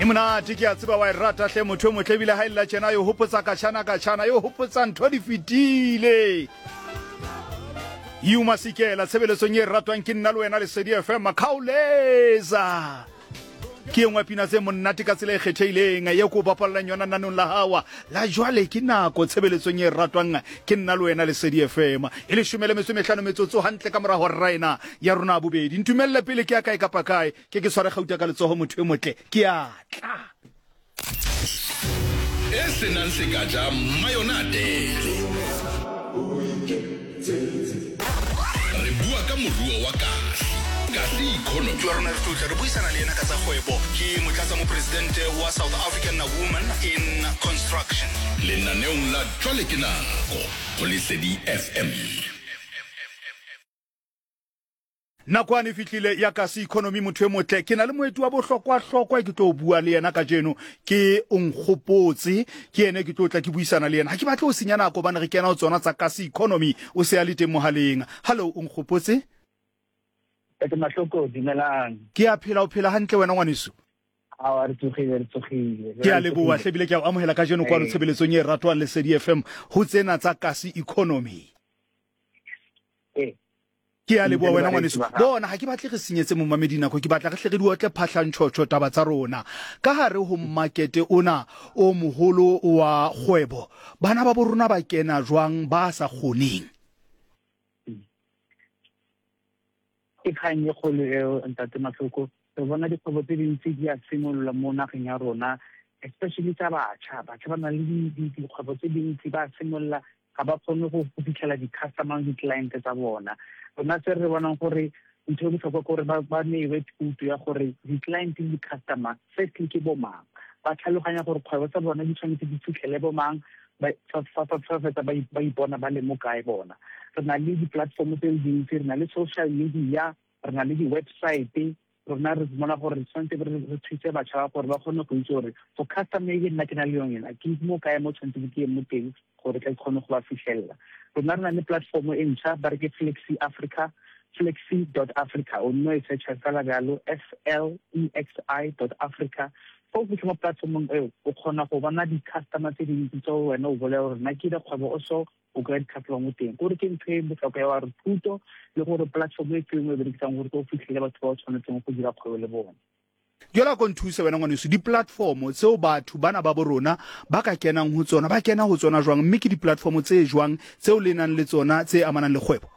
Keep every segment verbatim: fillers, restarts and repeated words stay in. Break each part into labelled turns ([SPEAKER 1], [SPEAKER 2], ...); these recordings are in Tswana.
[SPEAKER 1] Monate ke a tseba wa rata hle motho mo tlebile ha illa tjena yo hopotsa ka tshana ka tshana yo hopotsa ntho di fitile yu masikela tshebeletso nye ratwang ke nna le wena le Lesedi F M Makauleza ke engwe pina tse monate ka tsela e kgetheileng ye go bapallang yona nanong la hawa la jwale ke nako tshebeletso nye ratwang ke nna le wena le Lesedi F M e le shumele metso mehlano metsotso hantle ka mora ho raina ya rona bobedi ntumelle pele ke ya kae kapa kae ke ke sware gauta ka letsoho motho e motle ke a tla
[SPEAKER 2] ese nan se gaja mayonade re bua ka moruo wa kasi kasi economy wa rona re re buisana le ena ka tsa kgwebo ke motlatsa mo president wa South African Women in Construction lenaneong la jwale ke nako go Lesedi F M
[SPEAKER 1] nakwane fitlile ya kasi economy motho e motle ke na le moeti wa bohlokwa hlokwa ke tlo bua le yena ka jeno ke onkgopotse ke ene ke tlo tla ke buisana le yena ha ke batle o senya nako bana re kena o tsona tsa kasi economy o se a le teng mohaleng hello onkgopotse
[SPEAKER 3] ke mahloko dimelang
[SPEAKER 1] ke a phela o phela hantle wena ngwaneso
[SPEAKER 3] a re tsogile re tsogile
[SPEAKER 1] ke a leboa hlebile ke a amohela ka jeno kwa tshebeletsong e ratwang le Lesedi F M ho tsena tsa kasi economy
[SPEAKER 3] eh
[SPEAKER 1] ke a leboa wena ngwaneso bona ha ke batle re senyetse mo mamedi nako ke batla re hle re di otle phahlantshotsho taba tsa rona ka hare ho market ona o moholo wa kgwebo bana ba bo rona ba kena jwang ba sa kgoneng
[SPEAKER 3] e khanye go le ntate mahloko re bona dikgwebo tse dintsi di a simolola mo nageng ya rona especially tsa batjha batjha ba na le dikgwebo tse dintsi ba simolola ga ba kgone go fitlhela di-customer di client tsa bona rona tse re bonang gore ntho e botlhokwa gore ba newe thuto ya gore di-client le di-customer firstly ke bomang ba tlhaloganya gore kgwebo tsa bona di tshwanetse di fitlhele bomang ba fetsa ba ipona ba le mo kae bona re na le di-platform tse dintsi re na le social media re na le di-website rona re bona gore tshwanetse re thuse batjha ba gore ba kgone go itse gore for customer e nna ke na le yona ke mo kae mo tshwanetse ke mo teng gore ke kgone go ba fitlhella rona re na le platform e ntšha ba re ke Flexi Africa flexi dot africa o no e search ka la galo F L E X I dot africa go ke mo platform e o kgona go bona di-customer tse dintsi tso wena o bolela gore nna ke di kgwebo o so o ka di customer mo teng gore ke ntho e botlhokwa ya gore thuto le gore platform e tsengwe e berekisang gore go fitlhele batho ba tshwanetseng go dira kgwebo le bona
[SPEAKER 1] Yola go nthuse wena ngwaneso di-platform tseo batho bana ba borona ba ka kenang ho tsona ba kena ho tsona jwang mme ke di-platform tse jwang tseo le nang le tsona tse amanang le kgwebo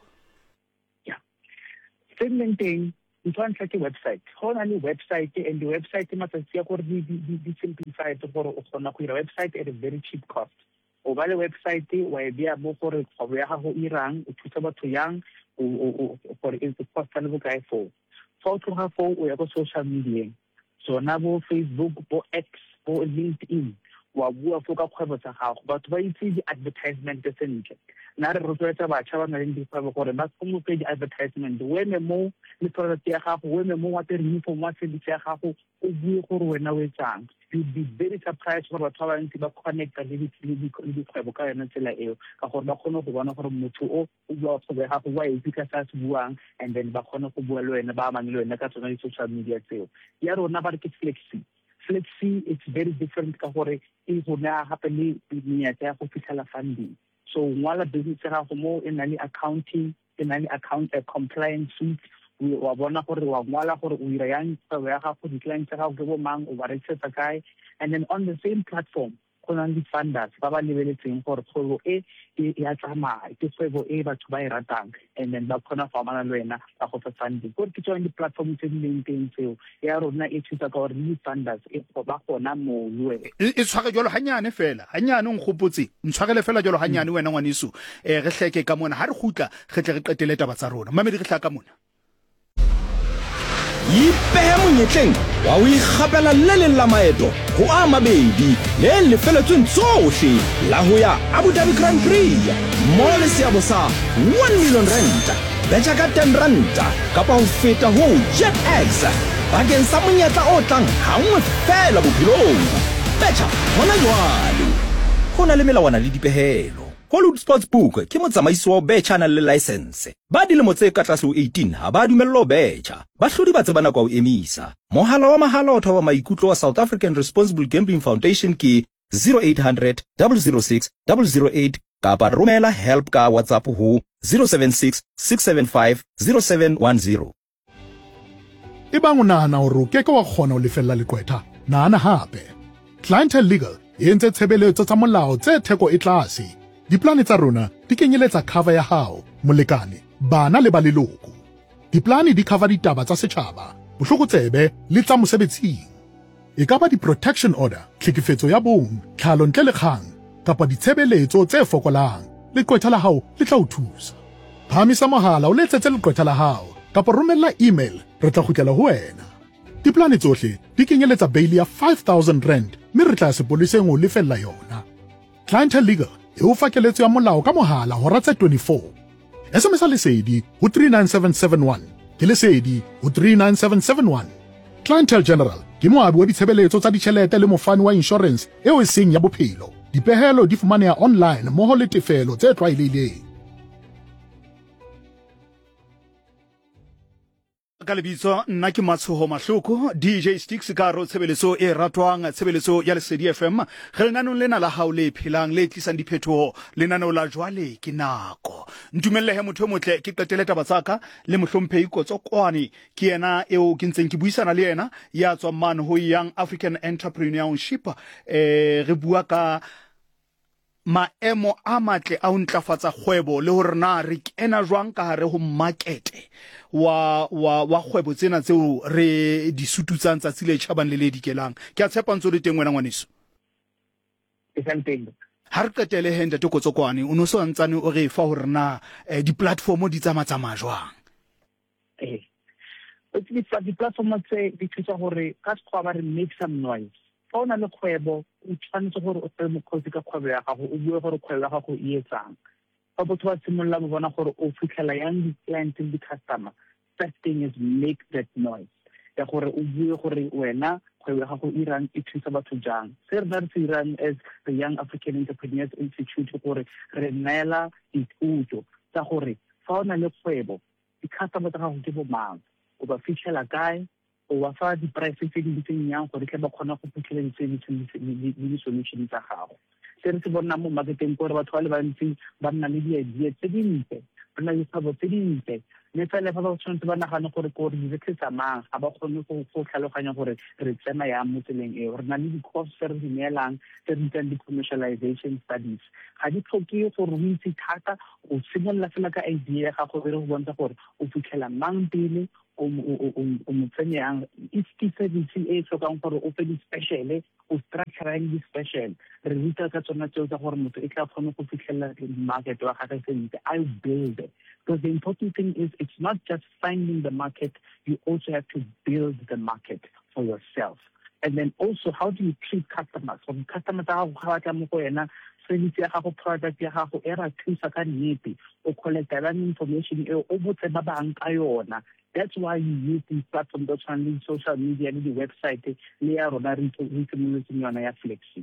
[SPEAKER 3] ya segmenting ntwantsha ke website hona le website and the website matsatsi ya gore di simplify to gore o kgona go ira website at a very cheap cost o ba le website wa e bia mo gore kgwebo ya gago irang o thusa batho yang o gore e costa le bokae for fa o tloga fo o ya go social media sona bo Facebook bo X bo LinkedIn wa bua fo ka kgwebo tsa gago batho ba itse di-advertisement tse ntle na re rotloetsa batjha ba na le dikgwebo gore ba kgone go di-advertisement weme mo le product ya gago weme mo wa tering fo mo service ya gago o bue gore wena o etsang you'd be very surprised gore batho ba ntse ba connecta le dikgwebo ka yona tsela eo ka gore ba kgone go bona gore motho o o bua kgwebo ya gago wa e ka sa se buang and then ba kgone go bua le wena ba amane le wena ka tsona di-social media tseo ya rona ba re ke Flexi Flexi it's very different ka gore e go na gape le menyetla ya go fitlhela funding so ngwala business ya gago mo e na le accounting e na le account compliance suite wa bona gore wa ngwala gore o ira yang kgwebo ya gago di-clients tsa gago ke bo mang o ba rekisetsa kae and then on the same platform go na le funders ba ba lebeletseng gore kgwebo e ya tsamaya ke kgwebo e batho ba e ratang and then ba kgona go amana le wena ba go fa funding gore ke tsone di-platform tse di leng teng tseo ya rona e thusa ka gore le funders e ba gona mo lwe
[SPEAKER 1] e tshware jalo hanyane fela hanyane nkgopotse ntshwarele fela jalo hanyane wena ngwaneso eh re hleke ka mona ha re khutla re tle re qetele taba tsa rona mamedi re hlaka mona
[SPEAKER 4] ipehe monyetleng wa o ikgapela le leng la maeto go a mabedi le lefeletsweng tsohle la ho ya Abu Dhabi Grand Prix mo le seabo sa one million rand betja ka ten rand kapa ho feta ho JetX bakeng sa monyetla o tlang hangwe fela bophelong betja hona jwale ho na le melawana le dipehelo Hollywood Sportsbook ke motsamaisi wa betjha le license. Ba dilemo tse ka tlase ho eighteen ha ba dumellwa betjha. Bahlodi ba tsebana kwa ho emisa. Mohala wa mahala o thoba maikutlo wa South African Responsible Gambling Foundation ke zero eight hundred, zero zero six, zero zero eight kapa romela help ka WhatsApp ho zero seven six, six seven five, zero seven one zero.
[SPEAKER 5] Ebang o nahana hore o keke wa kgona ho lefella leqwetha, nahana hape. Clientele Legal e entse tshebeletso tsa molao tse theko e tlase. Diplane tsa rona di kenyeletsa cover ya hao, molekane, bana le ba leloko. Diplane di cover ditaba tsa setjhaba, bohlokotsebe le tsa mosebetsing. E ka ba di-protection order, tlhekefetso ya bong, tlhalo ntle le kgang, kapa ditshebeletso tse fokolang. Leqwetha la hao le tla o thusa. Phamisa mohala o letsetse leqwetha la hao, kapa romella email, re tla kgutlela ho wena. Diplane tsohle di kenyeletsa bail ya five thousand rand, mme re tla sepoleseng ho lefella yona. Clientele Legal e o fa keletso ya molao ka mohala hora tse twenty-four. S M S lesedi ho three nine seven seven one, ke lesedi ho three nine seven seven one. Clientele General ke moabi wa ditshebeletso tsa ditjhelete le mofani wa insurance eo e seng ya bophelo. Dipehelo di fumaneha online mmoho le tefelo tse tlwaelehileng.
[SPEAKER 1] Ka lebitso nna ke Matshoho Mahloko, D J Sticks ka ro tshebeletso e ratwang, tshebeletso ya Lesedi F M. Re nanong lena la hao le phelang le tlisang diphethoho, le nanong la jwale ke nako. Ntumellehe motho motle ke qetele taba tsaka le mohlomphehi Kotsokwane ke yena eo ke ntseng ke buisana le yena ya tswang mane ho Young African Entrepreneurship. eh re bua ka maemo a matle a ho ntlafatsa kgwebo le hore na re kena jwang ka hare ho market wa wa wa kgwebo tsena tseo re di sututsang tsa tsile tjhabang le le dikelang. Ke a tshepa ntso le teng wena ngwaneso.
[SPEAKER 3] E sa nteng.
[SPEAKER 1] Ha re qetele he ntate Kotsokwane o no so ntsane o re fa hore na eh, di platform di tsama tsama jwang.
[SPEAKER 3] Eh o tsi fa di platform tse di thusa hore ka tshwa ba re make some noise. Fa ona le kgwebo o tshwanetse gore o tsene mokhosi ka kgwebo ya gago o bue gore kgwebo ya gago e etsang. Fa botho ba tsimolla mo bona gore o fitlhela yang di-client le di-customer, first thing is make that noise. Ya gore o bue gore wena kgwebo ya gago e irang e thusa batho jang. Se re ba re irang as the Young African Entrepreneurs Institute gore re neela dithuto tsa gore fa ona le kgwebo di-customer tsa gago ke bo mang, o ba fitlhela kae, o wa fa di-price tse di itseng yang gore ke ba kgona go fitlhela di-services le di-solution tsa gago. Se re se bona mo marketeng gore batho ba le bantsi ba nna le di-idea tse dintle, ba nna le dikgwebo tse dintle, mme fela fa ba tshwanetse ba nagane gore gore di rekisa mang ga ba kgone go tlhaloganya gore re tsena yang mo tseleng eo. Re na le di-course tse re di neelang tse re bitsang di-commercialization studies. Ga di tlhoke gore o itse thata, o simolola fela ka idea ya gago e re go bontsha gore o fitlhela mang pele, o mo tsenyang e service e tlhokang gore o fe di-special, o structuring di-special. Re ruta ka tsona tseo tsa gore motho e tla kgone go fitlhelela market wa gagwe sentle, I build it. Because the important thing is it's not just finding the market, you also have to build the market for yourself. And then also, how do you treat customers? When customers are service ya gago, product ya gago e ra thusa ka nnete, o collect that information e o botse ba bang ka yona. That's why you use these platforms that on social media and the website le ya rona re itsemoletseng yona ya Flexi.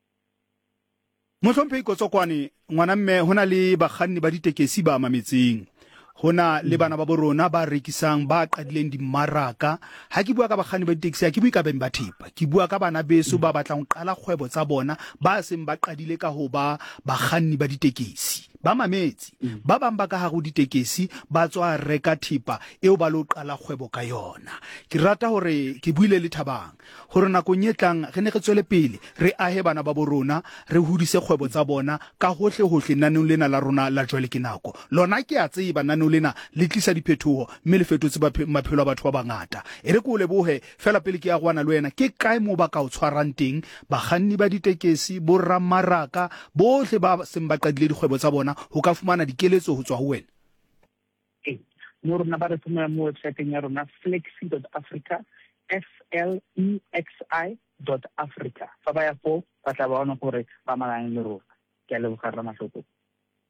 [SPEAKER 1] Mohlomphehi Kotsokwane ngwana mme hona le bakganni ba ditekesi ba mametseng, hona le bana ba borona ba rekisang ba qadileng di maraka. Ha ke bua ka bakganni ba di-taxi ha ke bua ka beng ba thepa, ke bua ka bana beso ba batlang qala kgwebo tsa bona ba seng ba qadile ka ho ba bakganni ba ditekesi ba mametse. Ba bang ba ka hare ho ditekesi ba tswa reka thepa eo ba lo qala kgwebo ka yona. Ke rata hore ke buile le Thabang hore nakong e tlang re ne re tswele pele re ahe bana ba borona, re hodise kgwebo tsa bona ka hohle hohle. Nanong lena la rona la jwale ke nako lona ke a tseba nanong lena le tlisa diphethoho mme le fetotse maphelo a batho ba bangata. E re ko lebohe fela pele ke ya gwana le wena, ke kae mo ba ka o tshwarang teng bakganni ba ditekesi, bo ramaraka bohle ba seng ba qadile dikgwebo tsa bona ho ka fumana dikeletso ho tswa ho wena?
[SPEAKER 3] Eh mo rona ba re fumana mo website ya rona flexi dot africa, F L E X I dot africa. Fa ba ya po ba tla ba bona gore ba malane le rona. Ke a leboga rra Mahloko.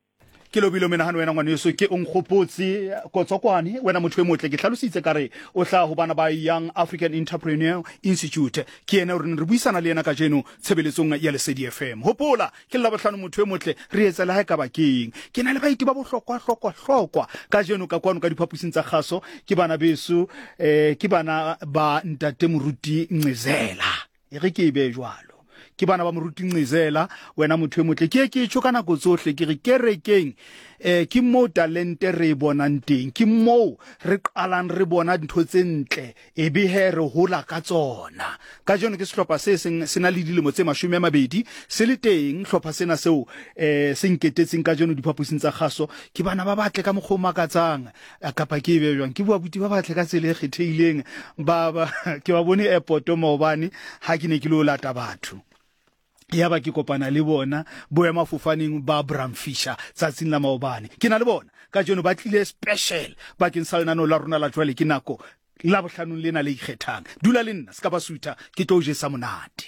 [SPEAKER 1] ke lobile menahano wena ngwane yeso ke onkgopotse kotsokwane wena motho e motle ke hlalositse kare o tla ho bana ba Young African Entrepreneur Institute ke ena re re buisana le yena ka jeno tshebeletsong ya Lesedi F M. Hopola ke la bohlano motho e motle re etsa le ha ka bakeng ke na le baiti ba bohlokwa hlokwa hlokwa ka jeno ka kwano ka diphaposing tsa kgaso ke bana beso eh ke bana ba ntate moruti Ngcezela e re ke be jwalo ke bana ba moruti Ngcezela wena motho e motle ke ke tsho kana go tsohle ke re kerekeng eh ke mo talente re bonang teng ke mo re qalang re bona dintho tse ntle e be he re hola ka tsona ka jone ke sehlopha se seng sena le dilemo tse mashome a mabedi se le teng hlopha sena seo eh se nketetseng ka jone diphaposing tsa kgaso ke bana ba batle ka mokgoma ka tsang ka pa ke be jwang ke bua buti ba batle ka tsele e kgetheileng ba ba ke ba bone airport mo bane ha ke ne ke lo lata batho ya ba ke kopana le bona boema fofaneng ba Bramfisher tsatsing la maobane ke na le bona ka jeno ba tlile special bakeng sa lenano la rona la jwale ke nako la bohlanong lena le ikgethang dula le nna ska ba suita ke tlo je sa monate